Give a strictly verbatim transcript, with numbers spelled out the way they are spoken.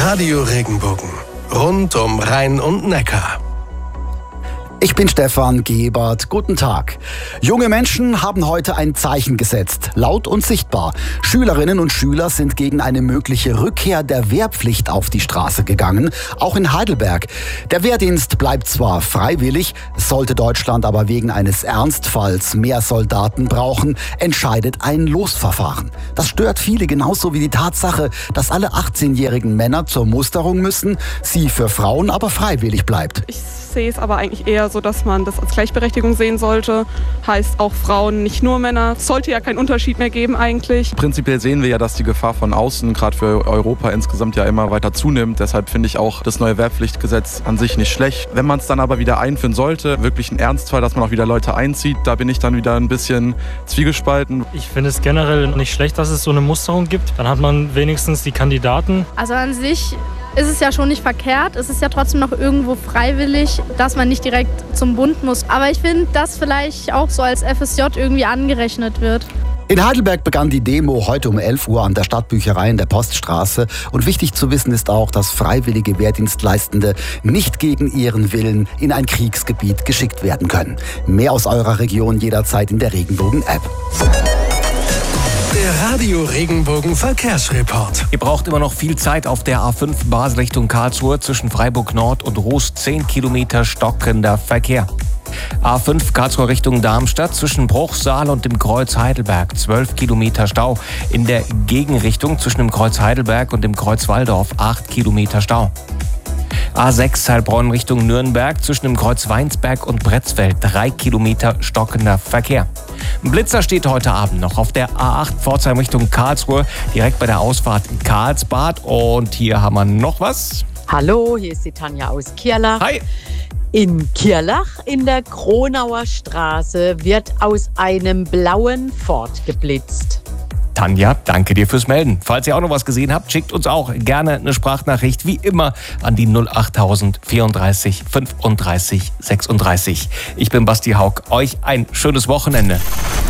Radio Regenbogen. Rund um Rhein und Neckar. Ich bin Stefan Gebert. Guten Tag. Junge Menschen haben heute ein Zeichen gesetzt, laut und sichtbar. Schülerinnen und Schüler sind gegen eine mögliche Rückkehr der Wehrpflicht auf die Straße gegangen, auch in Heidelberg. Der Wehrdienst bleibt zwar freiwillig, sollte Deutschland aber wegen eines Ernstfalls mehr Soldaten brauchen, entscheidet ein Losverfahren. Das stört viele genauso wie die Tatsache, dass alle achtzehnjährigen Männer zur Musterung müssen, sie für Frauen aber freiwillig bleibt. Ich sehe es aber eigentlich eher so, dass man das als Gleichberechtigung sehen sollte. Heißt auch Frauen, nicht nur Männer. Es sollte ja keinen Unterschied mehr geben eigentlich. Prinzipiell sehen wir ja, dass die Gefahr von außen, gerade für Europa insgesamt, ja immer weiter zunimmt. Deshalb finde ich auch das neue Wehrpflichtgesetz an sich nicht schlecht. Wenn man es dann aber wieder einführen sollte, wirklich ein Ernstfall, dass man auch wieder Leute einzieht, da bin ich dann wieder ein bisschen zwiegespalten. Ich finde es generell nicht schlecht, dass es so eine Musterung gibt. Dann hat man wenigstens die Kandidaten. Also an sich ist es ja schon nicht verkehrt. Es ist ja trotzdem noch irgendwo freiwillig, dass man nicht direkt zum Bund muss. Aber ich finde, dass vielleicht auch so als F S J irgendwie angerechnet wird. In Heidelberg begann die Demo heute um elf Uhr an der Stadtbücherei in der Poststraße. Und wichtig zu wissen ist auch, dass freiwillige Wehrdienstleistende nicht gegen ihren Willen in ein Kriegsgebiet geschickt werden können. Mehr aus eurer Region jederzeit in der Regenbogen-App. Der Radio Regenbogen Verkehrsreport. Ihr braucht immer noch viel Zeit auf der A fünf Basel Richtung Karlsruhe zwischen Freiburg Nord und Ruß. zehn Kilometer stockender Verkehr. A fünf Karlsruhe Richtung Darmstadt zwischen Bruchsal und dem Kreuz Heidelberg. zwölf Kilometer Stau. In der Gegenrichtung zwischen dem Kreuz Heidelberg und dem Kreuz Walldorf. acht Kilometer Stau. A sechs Heilbronn Richtung Nürnberg zwischen dem Kreuz Weinsberg und Bretzfeld. drei Kilometer stockender Verkehr. Ein Blitzer steht heute Abend noch auf der A acht Pforzheim Richtung Karlsruhe, direkt bei der Ausfahrt in Karlsbad. Und hier haben wir noch was. Hallo, hier ist die Tanja aus Kirlach. Hi. In Kirlach in der Kronauer Straße wird aus einem blauen Ford geblitzt. Tanja, danke dir fürs Melden. Falls ihr auch noch was gesehen habt, schickt uns auch gerne eine Sprachnachricht, wie immer, an die null achttausend vierunddreißig fünfunddreißig sechsunddreißig. Ich bin Basti Haug. Euch ein schönes Wochenende.